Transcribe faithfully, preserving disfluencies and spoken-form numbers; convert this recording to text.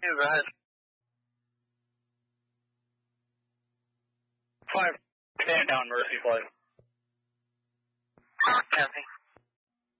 Yeah, go ahead. Five, stand down, Mercy flight. Copy.